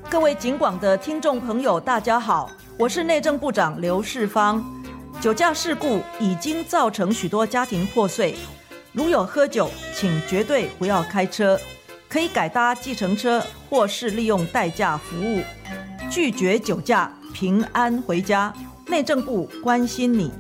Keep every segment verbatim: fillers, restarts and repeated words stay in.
各位警广的听众朋友，大家好，我是内政部长刘世芳。酒驾事故已经造成许多家庭破碎，如有喝酒，请绝对不要开车，可以改搭计程车或是利用代驾服务，拒绝酒驾，平安回家。内政部关心你。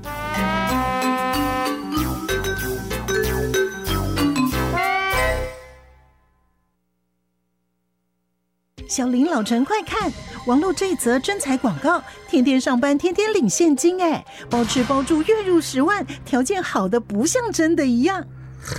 小林老陈，快看！网络这一则征才广告，天天上班，天天领现金，哎，包吃包住，月入十万，条件好的不像真的一样。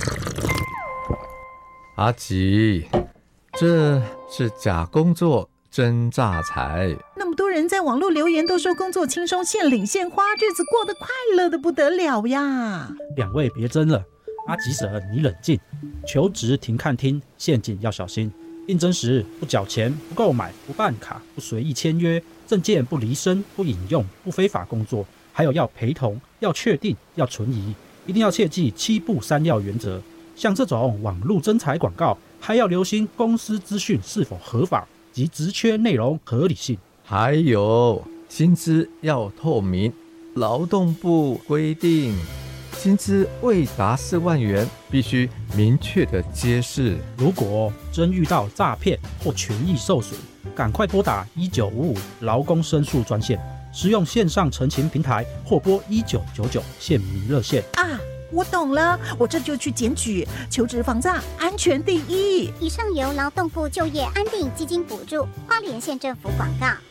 阿吉，这是假工作真诈财。 那么多人在网络留言都说工作轻松，现领现花，日子过得快乐的不得了呀！ 两位别争了，阿吉婶你冷静，求职停看听，陷阱要小心。应征时不缴钱、不购买、不办卡、不随意签约，证件不离身、不引用、不非法工作，还有要陪同、要确定、要存疑，一定要切记七不三要原则。像这种网络征才广告，还要留心公司资讯是否合法及职缺内容合理性， 还有薪资要透明。劳动部规定，薪资未达四万元，必须明确的揭示。 如果真遇到诈骗或权益受损，赶快拨打一九五五劳工申诉专线，使用线上陈情平台或拨一九九九县民热线啊！我懂了，我这就去检举，求职防诈，安全第一。 以上由劳动部就业安定基金补助，花莲县政府广告。